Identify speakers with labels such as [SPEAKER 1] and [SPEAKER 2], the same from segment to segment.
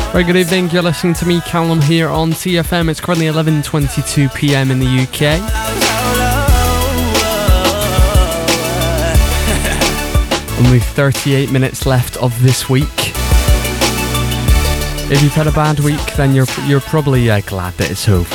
[SPEAKER 1] Very good evening, you're listening to me, Callum, here on TFM. It's currently 11:22pm in the UK. Only 38 minutes left of this week. If you've had a bad week, then you're probably glad that it's over.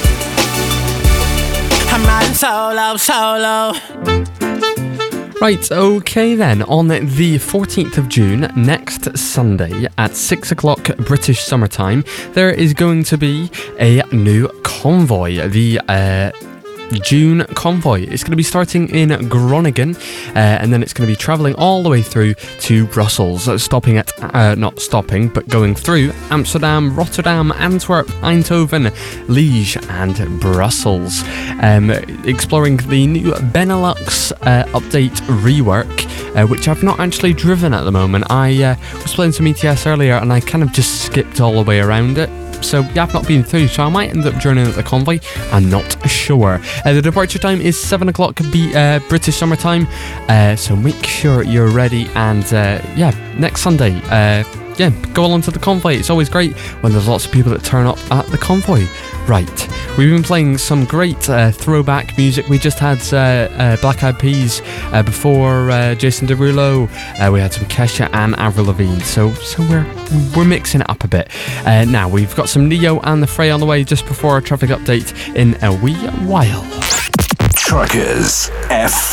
[SPEAKER 2] I'm riding solo.
[SPEAKER 1] Right, okay then, on the 14th of June, next Sunday at 6 o'clock British summertime, there is going to be a new convoy, the June Convoy. It's going to be starting in Groningen, and then it's going to be travelling all the way through to Brussels, stopping at, not stopping, but going through Amsterdam, Rotterdam, Antwerp, Eindhoven, Liège and Brussels, exploring the new Benelux update rework, which I've not actually driven at the moment. I was playing some ETS earlier and I kind of just skipped all the way around it. So yeah, I've not been through, so I might end up joining the convoy. I'm not sure. The departure time is 7 o'clock British summertime, so make sure you're ready. And next Sunday, go along to the convoy. It's always great when there's lots of people that turn up at the convoy. Right, we've been playing some great throwback music. We just had Black Eyed Peas before Jason Derulo. We had some Kesha and Avril Lavigne. So we're mixing it up a bit. Now we've got some Neo and The Fray on the way just before our traffic update in a wee while.
[SPEAKER 3] Truckers F